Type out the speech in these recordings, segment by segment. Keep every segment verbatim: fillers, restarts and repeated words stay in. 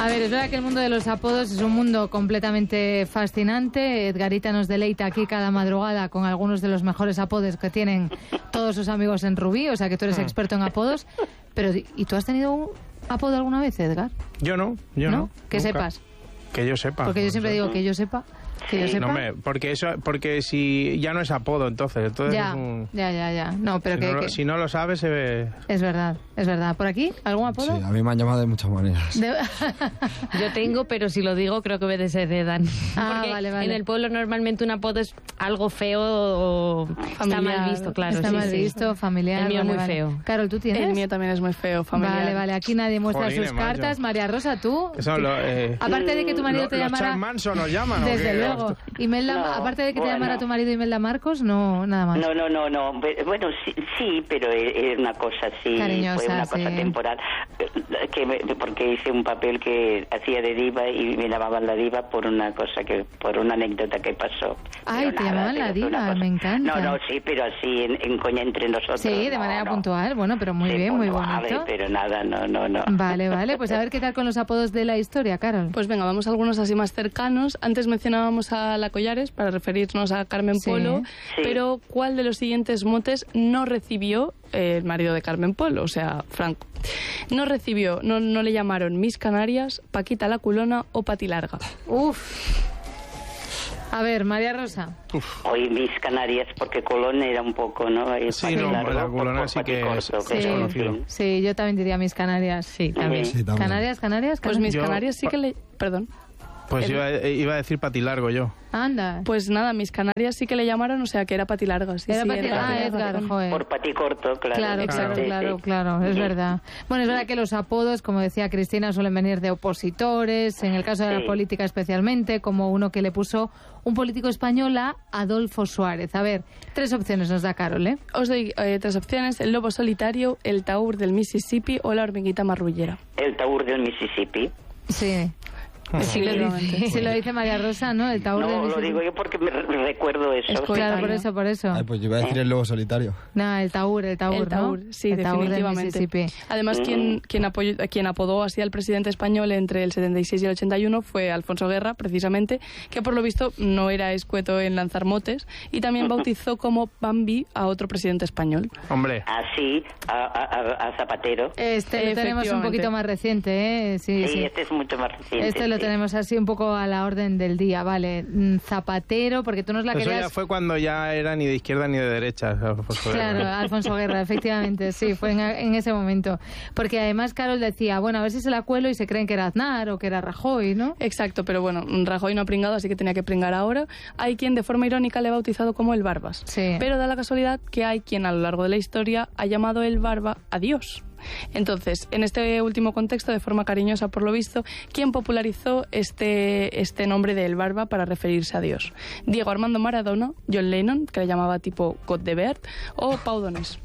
ver, es verdad que el mundo de los apodos es un mundo completamente fascinante. Edgarita nos deleita aquí cada madrugada con algunos de los mejores apodos que tienen todos sus amigos en Rubí, o sea que tú eres experto en apodos. Pero, ¿y tú has tenido un apodo alguna vez, Edgar? Yo no, yo no. ¿No? Que nunca. sepas. Que yo sepa. Porque yo siempre digo que yo sepa. Que yo sepa. No, me, porque eso, porque si ya no es apodo, entonces, entonces ya, es un... ya, ya, ya. No, pero si, que, no, que... si no lo sabes, se ve... Es verdad, es verdad. ¿Por aquí? ¿Algún apodo? Sí, a mí me han llamado de muchas maneras. De... Yo tengo, pero si lo digo, creo que me desheredan. Ah, Porque vale, vale. en el pueblo normalmente un apodo es algo feo o familiar. Está mal visto, claro. Está sí, mal sí. visto, familiar. El mío vale, muy vale. feo. Carol, ¿tú tienes? El mío también es muy feo, familiar. Vale, vale. Aquí nadie muestra Jolines, sus macho. cartas. María Rosa, ¿tú? Eso lo, eh, Aparte de que tu marido lo- te los llamara... Charles Manson nos llaman, ¿o Desde qué? luego. Imelda, No, aparte de que te bueno. llamara tu marido Imelda Marcos, no, nada más. No, no, no, no. Bueno, sí, sí, pero es una cosa así, Cariñosa, fue una sí. cosa temporal, que me- porque hice un papel que hacía de diva y me llamaban la diva por una cosa que, por una anécdota que pasó. Ay, Pero te nada, llamaban la pero fue una diva, cosa- me encanta. No, no, sí, pero así en, en coña entre nosotros. Sí, de no, manera no. puntual. Bueno, pero muy Sí, bien, muy puntual, bonito. pero nada, no, no, no. Vale, vale. Pues a ver qué tal con los apodos de la historia, Carol. Pues venga, vamos a algunos así más cercanos. Antes mencionábamos a la Collares para referirnos a Carmen Sí. Polo, Sí. pero ¿cuál de los siguientes motes no recibió eh, el marido de Carmen Polo, o sea, Franco? No recibió, no, no le llamaron Miss Canarias, Paquita la Culona o Pati Larga. Uf. A ver, María Rosa. Hoy mis Canarias, porque Colón era un poco, ¿no? El Sí, no, patilargo, la por- Colona por sí que paticorto, es- que es en conocido. fin. Sí, yo también diría mis Canarias. Sí, también. Sí, también. Canarias, Canarias, Pues Canarias. Miss Yo- Canarias sí que le... Perdón. Pues iba, iba a decir patilargo yo. Anda. Pues nada, Miss Canarias sí que le llamaron, o sea, que era Pati Larga. Sí, Era sí, Pati- era ah, Pati Edgar, Larga. joder. Por paticorto, claro. Claro, claro, Sí, claro, sí. claro, es Sí. verdad. Bueno, es verdad que los apodos, como decía Cristina, suelen venir de opositores, en el caso de la Sí. política especialmente, como uno que le puso un político español a Adolfo Suárez. A ver, tres opciones nos da Carol, ¿eh? Os doy eh, tres opciones: el lobo solitario, el taur del Mississippi o la hormiguita marrullera. El taur del Mississippi. Sí. Si lo, dice, si lo dice María Rosa, ¿no? El taur No, del lo Mississippi. digo yo porque me re- recuerdo eso. Es sí. Claro, por eso, por eso. Ay, pues yo iba a decir el lobo solitario. No, el taur, el taur, El taur, ¿no? sí, el taur del definitivamente. Mississippi. Además, quien, quien, apoyó, quien apodó así al presidente español entre el setenta y seis y el ochenta y uno fue Alfonso Guerra, precisamente, que por lo visto no era escueto en lanzar motes, y también bautizó como Bambi a otro presidente español. Hombre, Así, a, a- a Zapatero. Este lo tenemos un poquito más reciente, ¿eh? Sí, Sí, sí. este es mucho más reciente. Este lo sí. tenemos así un poco a la orden del día, vale. Mm, Zapatero, porque tú nos la eso querías... ya fue cuando ya era ni de izquierda ni de derecha. Alfonso Guerra. Claro, Alfonso Guerra, efectivamente, sí, fue en, en ese momento. Porque además Carol decía, bueno, a ver si se la cuelo y se creen que era Aznar o que era Rajoy, ¿no? Exacto, pero bueno, Rajoy no ha pringado, así que tenía que pringar ahora. Hay quien de forma irónica le ha bautizado como el Barbas. Sí. Pero da la casualidad que hay quien a lo largo de la historia ha llamado el Barba a Dios. Entonces, en este último contexto, de forma cariñosa por lo visto, ¿quién popularizó este, este nombre de El Barba para referirse a Dios? Diego Armando Maradona, John Lennon, que le llamaba tipo God de Bert, o Pau Donés.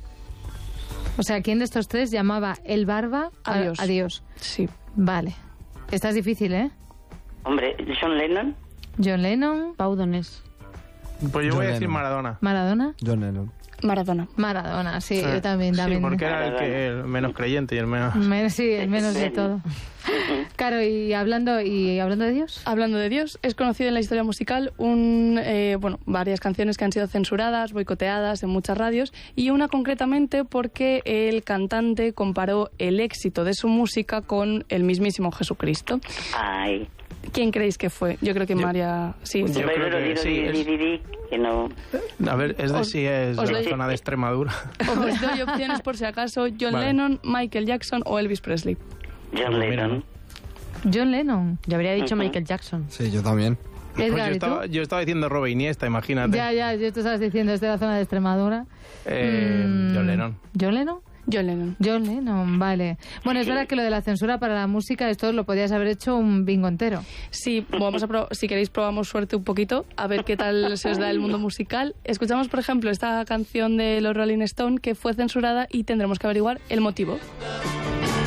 O sea, ¿quién de estos tres llamaba el barba a, A Dios. a Dios? Sí. Vale. Esta es difícil, ¿eh? Hombre, John Lennon. John Lennon, Pau Donés. Pues yo John voy a decir Lennon. Maradona. Maradona. John Lennon. Maradona. Maradona, sí, Ah, yo también, sí, también. porque era el, que, el menos creyente y el menos... Men- sí, el menos de todo. Claro, y hablando y hablando de Dios. Hablando de Dios, es conocido en la historia musical un, eh, bueno, varias canciones que han sido censuradas, boicoteadas en muchas radios, y una concretamente porque el cantante comparó el éxito de su música con el mismísimo Jesucristo. Ay. ¿Quién creéis que fue? Yo creo que Yo- María... Sí, Yo sí. creo que Di- sí, di- es- di- di- di, que no. A ver, es de Os- si es os de la doy- zona de Extremadura. Os doy opciones por si acaso: John Vale. Lennon, Michael Jackson o Elvis Presley. John Pues mira, Lennon. John Lennon. Yo habría dicho Ujú. Michael Jackson. Sí, yo también. Pues Edgar, yo, ¿y tú? estaba, yo estaba diciendo Robe Iniesta, imagínate. Ya, ya, yo te estabas diciendo, es de la zona de Extremadura. Eh, Mm, John Lennon. ¿John Lennon? John Lennon. John Lennon, vale. Bueno, es verdad que lo de la censura para la música, esto lo podías haber hecho un bingo entero. Sí, vamos a pro- si queréis probamos suerte un poquito, a ver qué tal se os da el mundo musical. Escuchamos, por ejemplo, esta canción de los Rolling Stone que fue censurada y tendremos que averiguar el motivo.